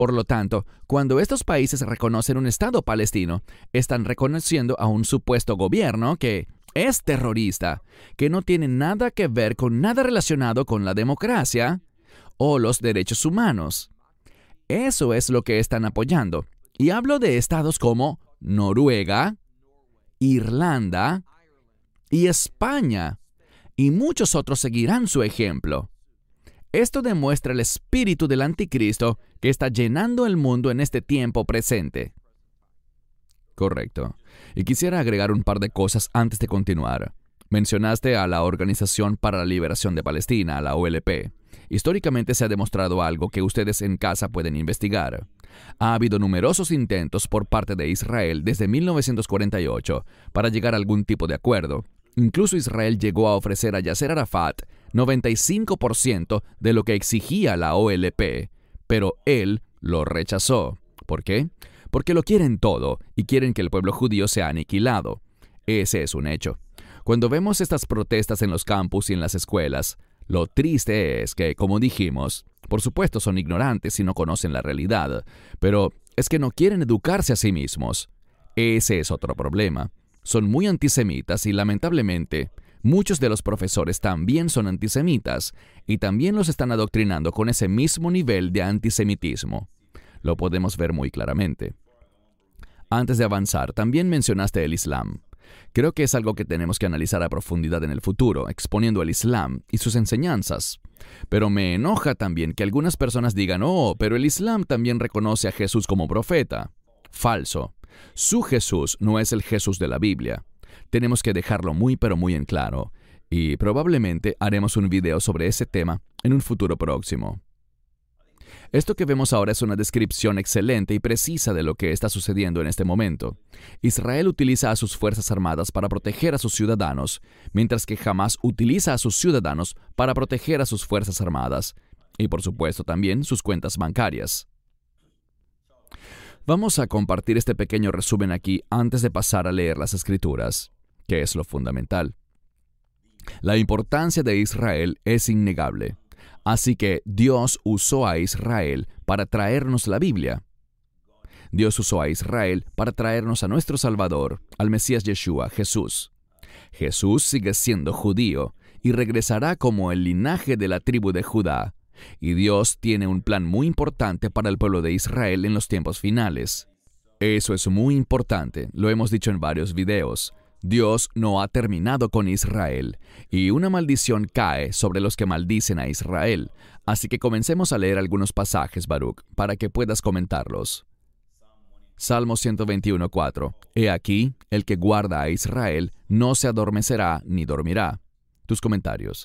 Por lo tanto, cuando estos países reconocen un Estado palestino, están reconociendo a un supuesto gobierno que es terrorista, que no tiene nada que ver con nada relacionado con la democracia o los derechos humanos. Eso es lo que están apoyando. Y hablo de estados como Noruega, Irlanda y España, y muchos otros seguirán su ejemplo. Esto demuestra el espíritu del anticristo que está llenando el mundo en este tiempo presente. Correcto. Y quisiera agregar un par de cosas antes de continuar. Mencionaste a la Organización para la Liberación de Palestina, la OLP. Históricamente se ha demostrado algo que ustedes en casa pueden investigar. Ha habido numerosos intentos por parte de Israel desde 1948 para llegar a algún tipo de acuerdo. Incluso Israel llegó a ofrecer a Yasser Arafat 95% de lo que exigía la OLP, pero él lo rechazó. ¿Por qué? Porque lo quieren todo y quieren que el pueblo judío sea aniquilado. Ese es un hecho. Cuando vemos estas protestas en los campus y en las escuelas, lo triste es que, como dijimos, por supuesto son ignorantes y no conocen la realidad, pero es que no quieren educarse a sí mismos. Ese es otro problema. Son muy antisemitas y, lamentablemente, muchos de los profesores también son antisemitas y también los están adoctrinando con ese mismo nivel de antisemitismo. Lo podemos ver muy claramente. Antes de avanzar, también mencionaste el Islam. Creo que es algo que tenemos que analizar a profundidad en el futuro, exponiendo el Islam y sus enseñanzas. Pero me enoja también que algunas personas digan, oh, pero el Islam también reconoce a Jesús como profeta. Falso. Su Jesús no es el Jesús de la Biblia. Tenemos que dejarlo muy pero muy en claro, y probablemente haremos un video sobre ese tema en un futuro próximo. Esto que vemos ahora es una descripción excelente y precisa de lo que está sucediendo en este momento. Israel utiliza a sus fuerzas armadas para proteger a sus ciudadanos, mientras que Hamás utiliza a sus ciudadanos para proteger a sus fuerzas armadas, y por supuesto también sus cuentas bancarias. Vamos a compartir este pequeño resumen aquí antes de pasar a leer las Escrituras, que es lo fundamental. La importancia de Israel es innegable. Así que Dios usó a Israel para traernos la Biblia. Dios usó a Israel para traernos a nuestro Salvador, al Mesías Yeshua, Jesús. Jesús sigue siendo judío y regresará como el linaje de la tribu de Judá. Y Dios tiene un plan muy importante para el pueblo de Israel en los tiempos finales. Eso es muy importante, lo hemos dicho en varios videos. Dios no ha terminado con Israel, y una maldición cae sobre los que maldicen a Israel. Así que comencemos a leer algunos pasajes, Baruch, para que puedas comentarlos. Salmo 121:4. He aquí, el que guarda a Israel no se adormecerá ni dormirá. Tus comentarios.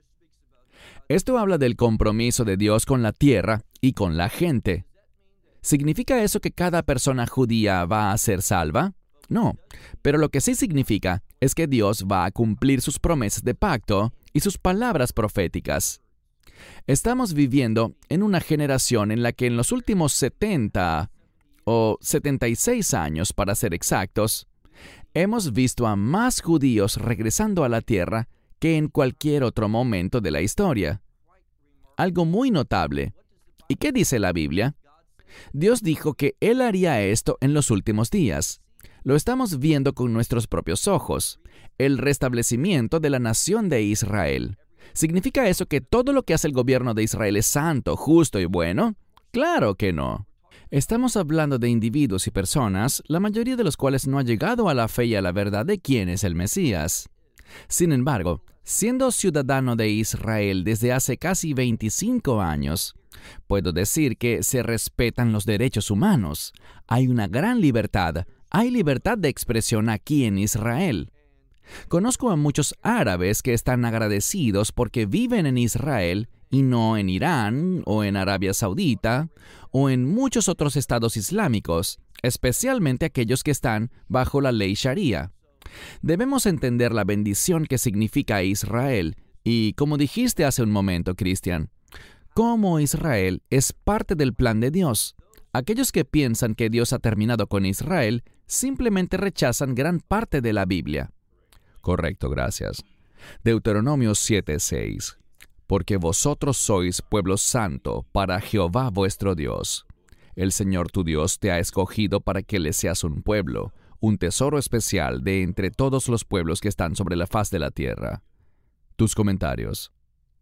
Esto habla del compromiso de Dios con la tierra y con la gente. ¿Significa eso que cada persona judía va a ser salva? No, pero lo que sí significa es que Dios va a cumplir sus promesas de pacto y sus palabras proféticas. Estamos viviendo en una generación en la que en los últimos 70 o 76 años, para ser exactos, hemos visto a más judíos regresando a la tierra que en cualquier otro momento de la historia. Algo muy notable. ¿Y qué dice la Biblia? Dios dijo que Él haría esto en los últimos días. Lo estamos viendo con nuestros propios ojos. El restablecimiento de la nación de Israel. ¿Significa eso que todo lo que hace el gobierno de Israel es santo, justo y bueno? ¡Claro que no! Estamos hablando de individuos y personas, la mayoría de los cuales no ha llegado a la fe y a la verdad de quién es el Mesías. Sin embargo, siendo ciudadano de Israel desde hace casi 25 años, puedo decir que se respetan los derechos humanos. Hay una gran libertad. Hay libertad de expresión aquí en Israel. Conozco a muchos árabes que están agradecidos porque viven en Israel y no en Irán o en Arabia Saudita o en muchos otros estados islámicos, especialmente aquellos que están bajo la ley Sharia. Debemos entender la bendición que significa Israel y, como dijiste hace un momento, Cristian, cómo Israel es parte del plan de Dios. Aquellos que piensan que Dios ha terminado con Israel simplemente rechazan gran parte de la Biblia. Correcto, gracias. Deuteronomio 7:6. Porque vosotros sois pueblo santo para Jehová vuestro Dios. El Señor tu Dios te ha escogido para que le seas un pueblo, un tesoro especial de entre todos los pueblos que están sobre la faz de la tierra. Tus comentarios.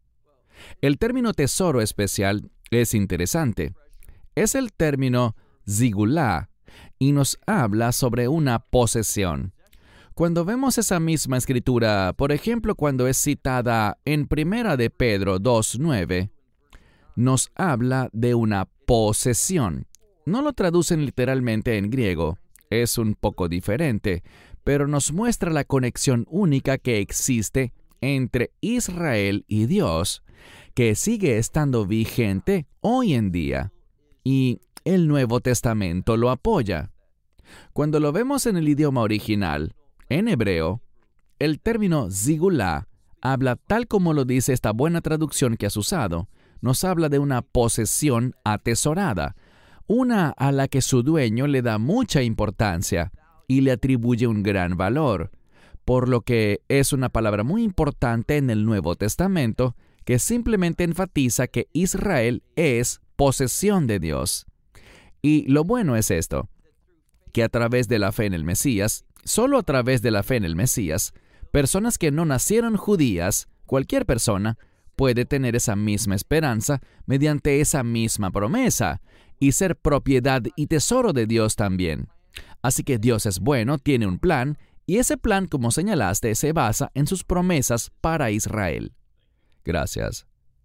El término tesoro especial es interesante. Es el término zigulá y nos habla sobre una posesión. Cuando vemos esa misma escritura, por ejemplo, cuando es citada en 1 de Pedro 2:9, nos habla de una posesión. No lo traducen literalmente en griego, es un poco diferente, pero nos muestra la conexión única que existe entre Israel y Dios, que sigue estando vigente hoy en día, y el Nuevo Testamento lo apoya. Cuando lo vemos en el idioma original, en hebreo, el término zigulá habla tal como lo dice esta buena traducción que has usado. Nos habla de una posesión atesorada, una a la que su dueño le da mucha importancia y le atribuye un gran valor, por lo que es una palabra muy importante en el Nuevo Testamento que simplemente enfatiza que Israel es posesión de Dios. Y lo bueno es esto, que a través de la fe en el Mesías, solo a través de la fe en el Mesías, personas que no nacieron judías, cualquier persona, puede tener esa misma esperanza mediante esa misma promesa y ser propiedad y tesoro de Dios también. Así que Dios es bueno, tiene un plan, y ese plan, como señalaste, se basa en sus promesas para Israel. Gracias.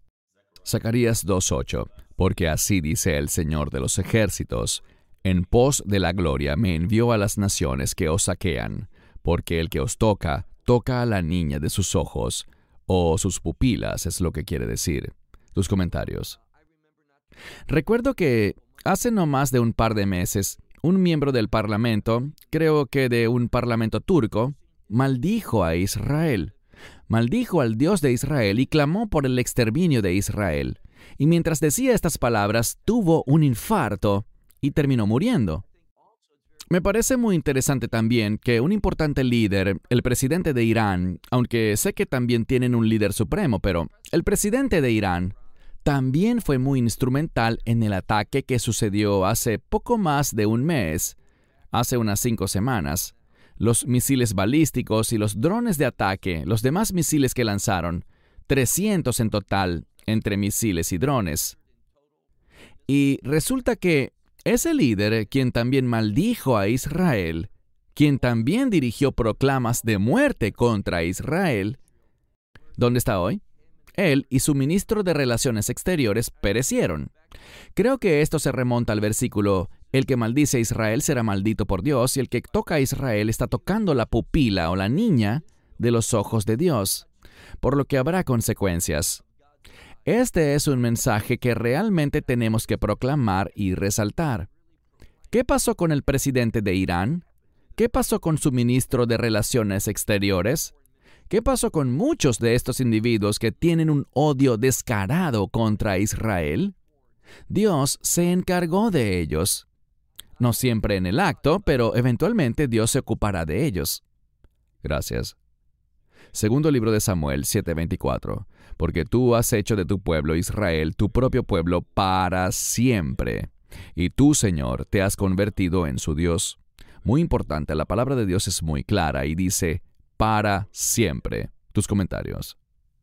Zacarías 2:8. Porque así dice el Señor de los ejércitos: en pos de la gloria me envió a las naciones que os saquean, porque el que os toca, toca a la niña de sus ojos, o sus pupilas es lo que quiere decir. Tus comentarios. Recuerdo que hace no más de un par de meses, un miembro del parlamento, creo que de un parlamento turco, maldijo a Israel. Maldijo al Dios de Israel y clamó por el exterminio de Israel. Y mientras decía estas palabras, tuvo un infarto y terminó muriendo. Me parece muy interesante también que un importante líder, el presidente de Irán, aunque sé que también tienen un líder supremo, pero el presidente de Irán también fue muy instrumental en el ataque que sucedió hace poco más de un mes, hace unas 5 semanas. Los misiles balísticos y los drones de ataque, los demás misiles que lanzaron, 300 en total, entre misiles y drones. Y resulta que ese líder, quien también maldijo a Israel, quien también dirigió proclamas de muerte contra Israel, ¿dónde está hoy? Él y su ministro de Relaciones Exteriores perecieron. Creo que esto se remonta al versículo: el que maldice a Israel será maldito por Dios, y el que toca a Israel está tocando la pupila o la niña de los ojos de Dios, por lo que habrá consecuencias. Este es un mensaje que realmente tenemos que proclamar y resaltar. ¿Qué pasó con el presidente de Irán? ¿Qué pasó con su ministro de Relaciones Exteriores? ¿Qué pasó con muchos de estos individuos que tienen un odio descarado contra Israel? Dios se encargó de ellos. No siempre en el acto, pero eventualmente Dios se ocupará de ellos. Gracias. Segundo libro de Samuel 7:24. Porque tú has hecho de tu pueblo Israel tu propio pueblo para siempre. Y tú, Señor, te has convertido en su Dios. Muy importante, la palabra de Dios es muy clara y dice para siempre. Tus comentarios.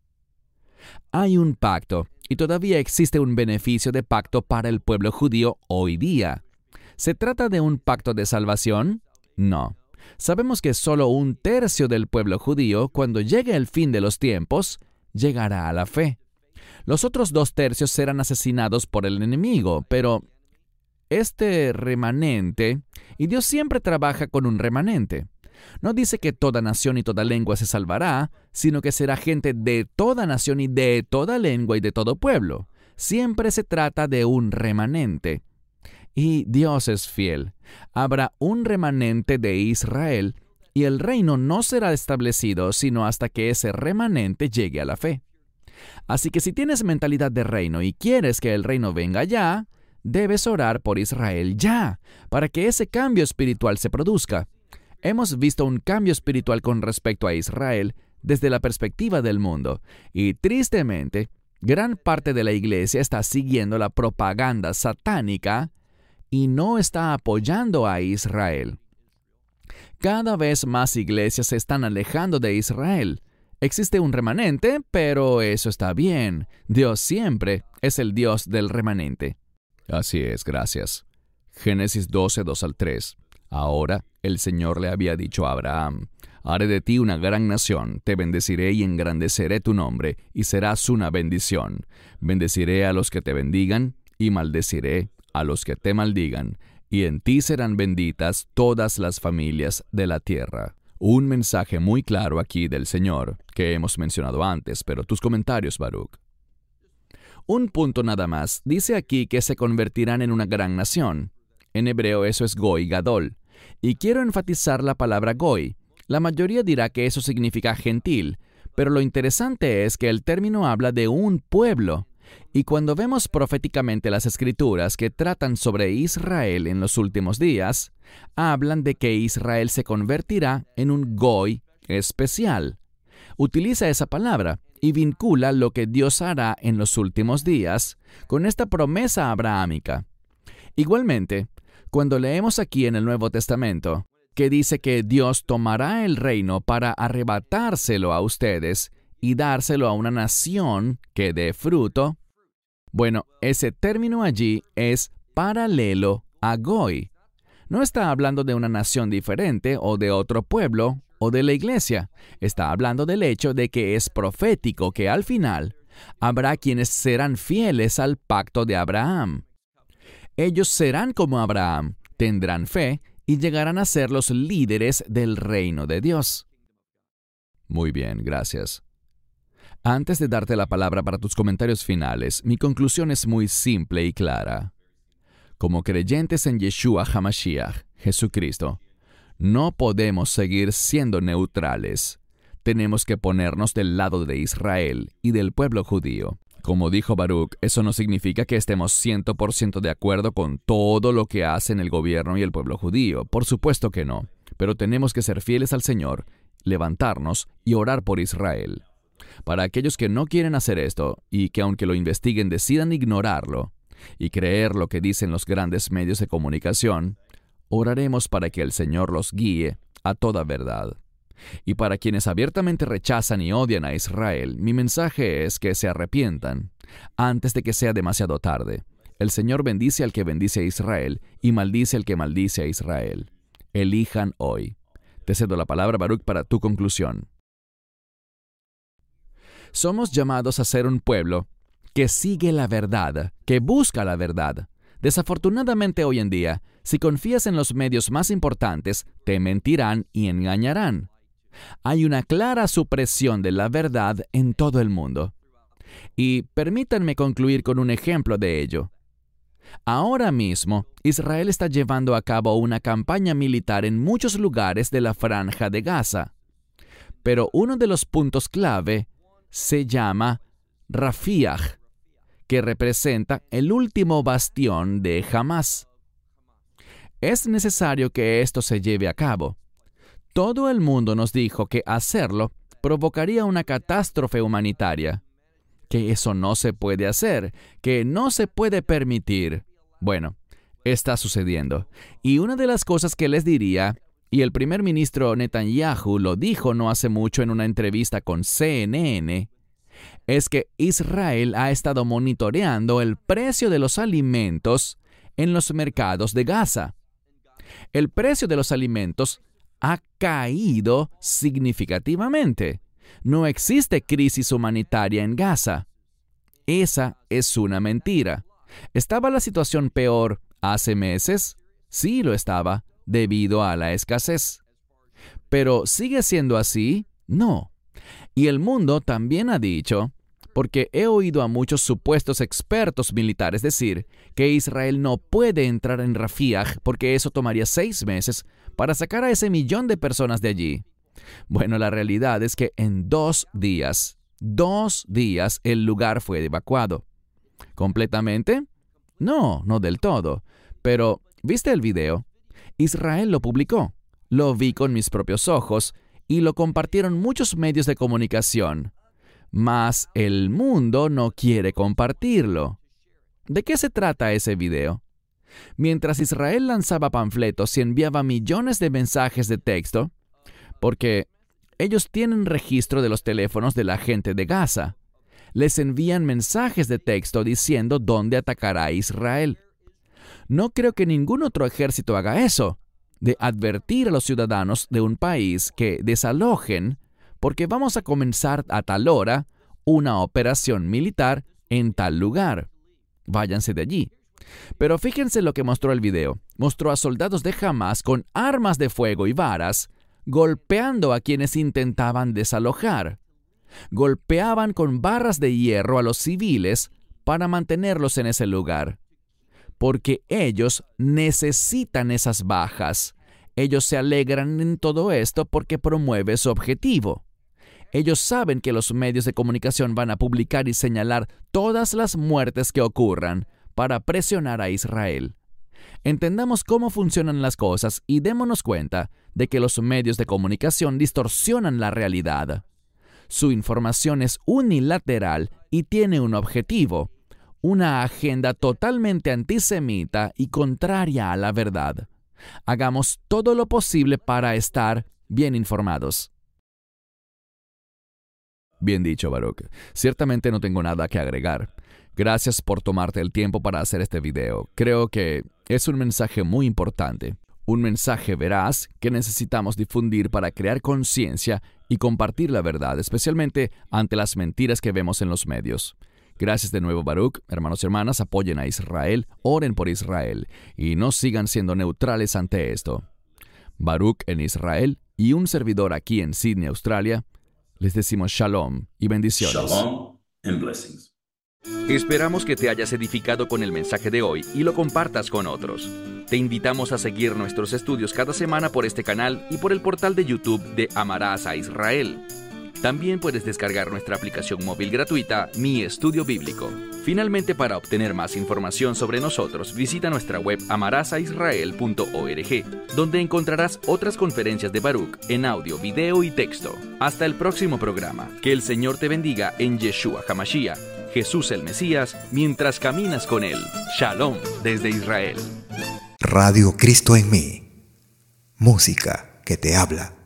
Hay un pacto, y todavía existe un beneficio de pacto para el pueblo judío hoy día. ¿Se trata de un pacto de salvación? No. Sabemos que solo 1/3 del pueblo judío, cuando llegue el fin de los tiempos, llegará a la fe. Los otros 2/3 serán asesinados por el enemigo, pero este remanente, y Dios siempre trabaja con un remanente. No dice que toda nación y toda lengua se salvará, sino que será gente de toda nación y de toda lengua y de todo pueblo. Siempre se trata de un remanente. Y Dios es fiel. Habrá un remanente de Israel, y el reino no será establecido sino hasta que ese remanente llegue a la fe. Así que si tienes mentalidad de reino y quieres que el reino venga ya, debes orar por Israel ya, para que ese cambio espiritual se produzca. Hemos visto un cambio espiritual con respecto a Israel desde la perspectiva del mundo, y tristemente, gran parte de la iglesia está siguiendo la propaganda satánica y no está apoyando a Israel. Cada vez más iglesias se están alejando de Israel. Existe un remanente, pero eso está bien. Dios siempre es el Dios del remanente. Así es, gracias. Génesis 12, 2 al 3. Ahora el Señor le había dicho a Abraham: haré de ti una gran nación, te bendeciré y engrandeceré tu nombre, y serás una bendición. Bendeciré a los que te bendigan, y maldeciré a los que te maldigan, y en ti serán benditas todas las familias de la tierra. Un mensaje muy claro aquí del Señor, que hemos mencionado antes, pero tus comentarios, Baruch. Un punto nada más. Dice aquí que se convertirán en una gran nación. En hebreo eso es Goy Gadol. Y quiero enfatizar la palabra Goy. La mayoría dirá que eso significa gentil, pero lo interesante es que el término habla de un pueblo. Y cuando vemos proféticamente las escrituras que tratan sobre Israel en los últimos días, hablan de que Israel se convertirá en un Goy especial. Utiliza esa palabra y vincula lo que Dios hará en los últimos días con esta promesa abrahámica. Igualmente, cuando leemos aquí en el Nuevo Testamento, que dice que Dios tomará el reino para arrebatárselo a ustedes y dárselo a una nación que dé fruto, bueno, ese término allí es paralelo a Goy. No está hablando de una nación diferente o de otro pueblo o de la iglesia. Está hablando del hecho de que es profético que al final habrá quienes serán fieles al pacto de Abraham. Ellos serán como Abraham, tendrán fe y llegarán a ser los líderes del reino de Dios. Muy bien, gracias. Antes de darte la palabra para tus comentarios finales, mi conclusión es muy simple y clara. Como creyentes en Yeshua HaMashiach, Jesucristo, no podemos seguir siendo neutrales. Tenemos que ponernos del lado de Israel y del pueblo judío. Como dijo Baruch, eso no significa que estemos 100% de acuerdo con todo lo que hacen el gobierno y el pueblo judío. Por supuesto que no. Pero tenemos que ser fieles al Señor, levantarnos y orar por Israel. Para aquellos que no quieren hacer esto y que aunque lo investiguen decidan ignorarlo y creer lo que dicen los grandes medios de comunicación, oraremos para que el Señor los guíe a toda verdad. Y para quienes abiertamente rechazan y odian a Israel, mi mensaje es que se arrepientan antes de que sea demasiado tarde. El Señor bendice al que bendice a Israel y maldice al que maldice a Israel. Elijan hoy. Te cedo la palabra, Baruch, para tu conclusión. Somos llamados a ser un pueblo que sigue la verdad, que busca la verdad. Desafortunadamente hoy en día, si confías en los medios más importantes, te mentirán y engañarán. Hay una clara supresión de la verdad en todo el mundo. Y permítanme concluir con un ejemplo de ello. Ahora mismo, Israel está llevando a cabo una campaña militar en muchos lugares de la Franja de Gaza. Pero uno de los puntos clave se llama Rafiah, que representa el último bastión de Hamás. Es necesario que esto se lleve a cabo. Todo el mundo nos dijo que hacerlo provocaría una catástrofe humanitaria, que eso no se puede hacer, que no se puede permitir. Bueno, está sucediendo. Y una de las cosas que les diría, y el primer ministro Netanyahu lo dijo no hace mucho en una entrevista con CNN, es que Israel ha estado monitoreando el precio de los alimentos en los mercados de Gaza. El precio de los alimentos ha caído significativamente. No existe crisis humanitaria en Gaza. Esa es una mentira. ¿Estaba la situación peor hace meses? Sí, lo estaba, debido a la escasez. ¿Pero sigue siendo así? No. Y el mundo también ha dicho, porque he oído a muchos supuestos expertos militares decir que Israel no puede entrar en Rafiah porque eso tomaría 6 meses para sacar a ese 1.000.000 de personas de allí. Bueno, la realidad es que en 2 días, el lugar fue evacuado. ¿Completamente? No, no del todo. Pero, ¿viste el video? Israel lo publicó. Lo vi con mis propios ojos y lo compartieron muchos medios de comunicación. Mas el mundo no quiere compartirlo. ¿De qué se trata ese video? Mientras Israel lanzaba panfletos y enviaba millones de mensajes de texto, porque ellos tienen registro de los teléfonos de la gente de Gaza, les envían mensajes de texto diciendo dónde atacará a Israel. No creo que ningún otro ejército haga eso, de advertir a los ciudadanos de un país que desalojen porque vamos a comenzar a tal hora una operación militar en tal lugar. Váyanse de allí. Pero fíjense lo que mostró el video. Mostró a soldados de Hamas con armas de fuego y varas golpeando a quienes intentaban desalojar. Golpeaban con barras de hierro a los civiles para mantenerlos en ese lugar. Porque ellos necesitan esas bajas. Ellos se alegran en todo esto porque promueve su objetivo. Ellos saben que los medios de comunicación van a publicar y señalar todas las muertes que ocurran para presionar a Israel. Entendamos cómo funcionan las cosas y démonos cuenta de que los medios de comunicación distorsionan la realidad. Su información es unilateral y tiene un objetivo, una agenda totalmente antisemita y contraria a la verdad. Hagamos todo lo posible para estar bien informados. Bien dicho, Baruch. Ciertamente no tengo nada que agregar. Gracias por tomarte el tiempo para hacer este video. Creo que es un mensaje muy importante. Un mensaje veraz que necesitamos difundir para crear conciencia y compartir la verdad, especialmente ante las mentiras que vemos en los medios. Gracias de nuevo, Baruch. Hermanos y hermanas, apoyen a Israel, oren por Israel y no sigan siendo neutrales ante esto. Baruch en Israel y un servidor aquí en Sydney, Australia, les decimos shalom y bendiciones. Shalom and blessings. Esperamos que te hayas edificado con el mensaje de hoy y lo compartas con otros. Te invitamos a seguir nuestros estudios cada semana por este canal y por el portal de YouTube de Amarás a Israel. También puedes descargar nuestra aplicación móvil gratuita, Mi Estudio Bíblico. Finalmente, para obtener más información sobre nosotros, visita nuestra web amarasaisrael.org, donde encontrarás otras conferencias de Baruch en audio, video y texto. Hasta el próximo programa. Que el Señor te bendiga en Yeshua HaMashiach, Jesús el Mesías, mientras caminas con Él. Shalom desde Israel. Radio Cristo en mí. Música que te habla.